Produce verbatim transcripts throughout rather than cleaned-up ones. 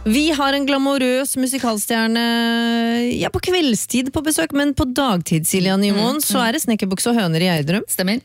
Vi har en glamorøs musikalstjerne ja, på kveldstid på besøk, men på dagtid, Silja Nymoen, mm, mm. så er det snekkerbukse og høner i Gjerdrum. Stemmer.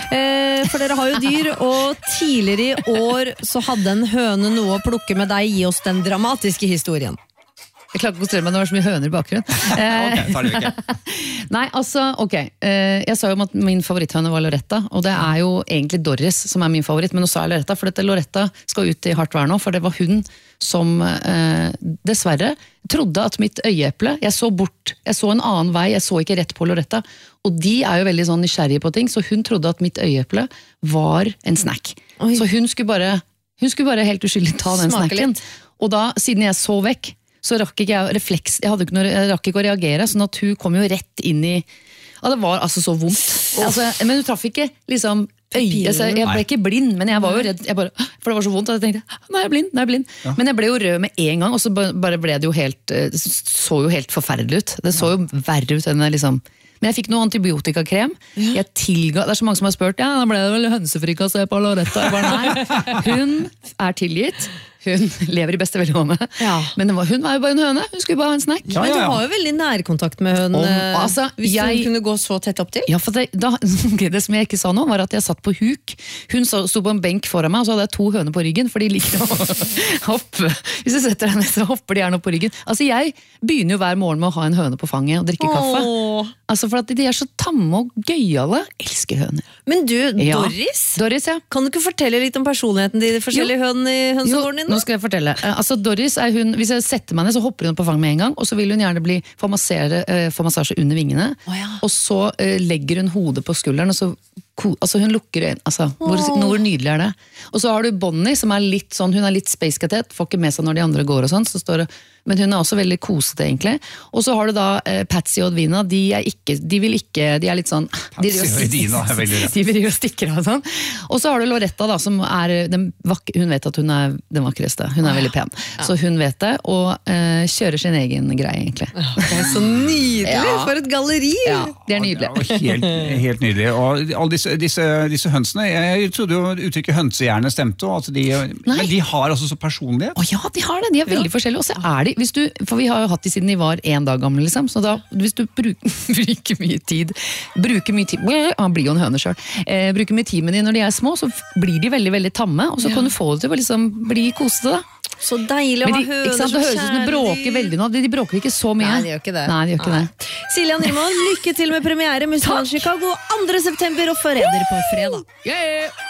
Eh, for dere har jo dyr, og tidligere i år så hadde en høne noe å plukke med deg. Gi oss den dramatiske historien. Jeg klarer ikke å konsentrere meg når det var så mye høner i bakgrunnen. Ok, tar det ikke. Nei, altså, ok. Jeg sa jo at min favoritthøne var Loretta, og det er jo egentlig Doris som er min favoritt, men nå sa jeg Loretta, for dette Loretta skal ut i hardt vær nå, for det var hun som eh, dessverre trodde at mitt øyeeple, jeg så bort, jeg så en annen vei, jeg så ikke rett på Loretta, og de er jo veldig sånn nysgjerrige på ting, så hun trodde at mitt øyeeple var en snack. Oi. Så hun skulle bare, hun skulle bare helt uskyldig ta den Smake snacken. litt. Og da, siden jeg så vekk, så rakk ikke jeg refleks, jeg, hadde ikke noe, jeg rakk ikke å reagere, sånn at hun kom jo rett inn i, ja det var altså så vondt, altså, men hun traff ikke liksom øyet, altså, jeg ble ikke blind, men jeg var jo redd, jeg bare, for det var så vondt, og jeg tenkte, nå er jeg blind, nå er jeg blind, ja. Men jeg ble jo rød med en gang, og så bare ble det jo helt, det så jo helt forferdelig ut, det så jo verre ut enn det liksom, men jeg fikk noe antibiotikakrem, ja. Jeg tilga, det er så mange som har spurt, ja, da ble det vel hønsefrikassé på Loretta, jeg bare nei, hun er tilgitt, hun lever i beste velgående, ja. Men var, hun var jo bare en høne, hun skulle bare ha en snack. Ja, ja, ja. Men du har jo veldig nærkontakt med hun, Om, altså, hvis jeg, hun kunne gå så tett opp til. Ja, for det, da, det som jeg ikke sa nå, var at jeg satt på huk. Hun stod på en benk foran meg, og så hadde jeg to høner på ryggen, for de liker å hoppe. Hvis jeg setter deg ned, så hopper de gjerne opp på ryggen. Altså, jeg begynner jo hver morgen med å ha en høne på fanget og drikke kaffe. Åh. Altså, for at de er så tamme og gøyale. Elsker høner. Men du, ja. Doris? Doris, ja. Kan du ikke fortelle litt om personligheten til de forskjellige hønene i hønsegården din? Nå skal jeg fortelle. Altså Doris er hun, hvis jeg setter meg ned, så hopper hun på fang med en gang, og så vil hun gjerne bli få, massere, uh, få massasje under vingene, oh, ja. Og så uh, legger hun hodet på skulderen, og så altså hun lukker øynene, altså, hvor, oh. hvor nydelig er det? Og så har du Bonnie, som er litt sånn, hun er litt space-katet, får ikke med seg når de andre går og sånn, så står det, men hun er også veldig kosete egentlig. Og så har du da eh, Patsy og Edwina, de er ikke, de vil ikke, de er litt sånn, de Patsy og Edwina er veldig rett. De vil jo stikke av sånn. Og så har du Loretta da, som er, den vak- hun vet at hun er den vakreste, hun er oh, veldig pen. Ja. Så hun vet det, og eh, kjører sin egen greie egentlig. Oh, det er så nydelig, ja. For et galleri! Ja, det er nydelig. Ja, helt, helt nydelig. Og alle disse, disse, disse hønsene, jeg trodde jo uttrykket hønsehjerne stemte, og at de, men de har altså så personlighet. Å ja, de har det, de er veldig ja. forskjellige, og så er de, hvis du, for vi har jo hatt de siden de var en dag gamle liksom, så da, hvis du bruker, bruker mye tid, bruker mye tid, han blir jo en høne selv, eh, bruker mye tid med de når de er små, så blir de veldig, veldig tamme, og så ja. kan du få det til å liksom bli kosete da. Så deilig å ha høner som kjærlig. Det høres ut som de bråker veldig nå, de, de bråker ikke så mye. Nei, de gjør ikke det. Nei, de gjør ikke Nei. det. Silja Nymoen, lykke til med premiere Musical Chicago andre september og Forræder på fredag. Yeah!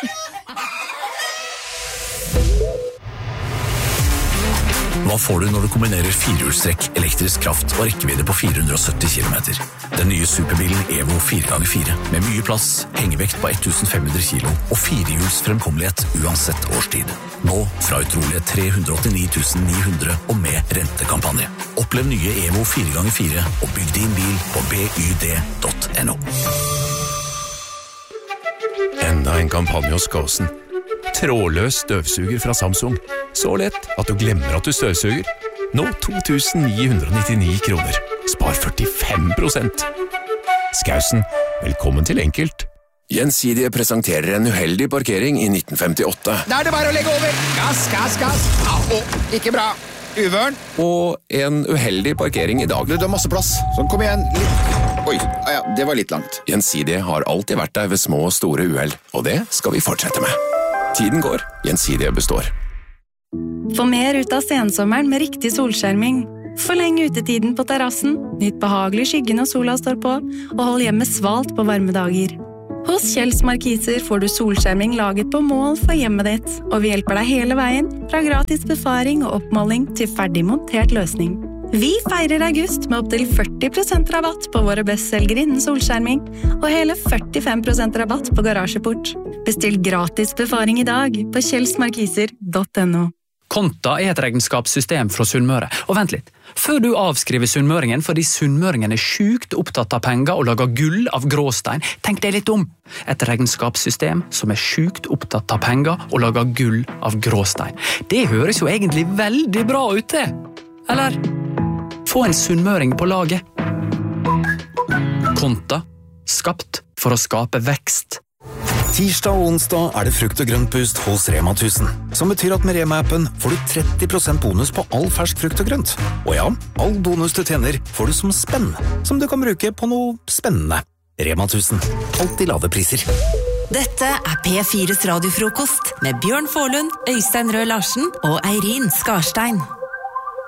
Hva får du når du kombinerer firehjulstrekk, elektrisk kraft og rekkevidde på fire hundre og sytti kilometer? Den nye superbilen Evo fire ganger fire, med mye plass, hengevekt på femten hundre kilo og firehjuls fremkommelighet uansett årstid. Nå fra utrolige tre hundre og åttini tusen ni hundre og med rentekampanje. Opplev nye Evo fire ganger fire og bygg din bil på byd punktum no. Enda en kampanje hos Gåsen. Trådløs støvsuger fra Samsung. Så lett at du glemmer at du støvsuger. Nå to tusen ni hundre og nittini kroner. Spar førtifem prosent. Skausen, velkommen til enkelt. Gjensidige presenterer en uheldig parkering i nitten femtiåtte. Da er det bare å legge over. Gass, gass, gass. Au, ikke bra. Uvørn. Og en uheldig parkering i dag. Du har masse plass. Sånn, kom igjen. Litt. Oi, ja, det var litt langt. Gjensidige har alltid vært der ved små og store uheld, og det skal vi fortsette med. Tiden går, Gjensidige består. Få mer ut av sensommeren med riktig solskjerming. Forleng utetiden på terrassen, nyt behagelig skyggen når sola står på, og hold hjemmet svalt på varme dager. Hos Kjells Markiser får du solskjerming laget på mål for hjemmet ditt, og vi hjelper deg hele veien, fra gratis befaring og oppmåling til ferdig montert løsning. Vi feirer august med opp til førti prosent rabatt på våre bestselgere innen solskjerming, og hele førtifem prosent rabatt på garasjeport. Bestill gratis befaring i dag på kjelsmarkiser punktum no. Konta er et regnskapssystem fra Sunnmøre. Og vent litt, før du avskriver sunnmøringen fordi sunnmøringen er sjukt opptatt av penger og lager gull av gråstein, tenk deg litt om. Et regnskapssystem som er sjukt opptatt av penger og lager gull av gråstein. Det høres jo egentlig veldig bra ut det. Eller? Få en sunnmøring på laget. Konta, skapt for å skape vekst. Tirsdag og onsdag er det frukt og grønt boost hos Rema tusen, som betyr at med Rema-appen får du tretti prosent bonus på all fersk frukt og grønt. Og ja, all bonus du tjener får du som spenn, som du kan bruke på noe spennende. Rema tusen. Alltid lave priser. Dette er P fires radiofrokost med Bjørn Forlund, Øystein Røe Larsen og Eirin Skarstein.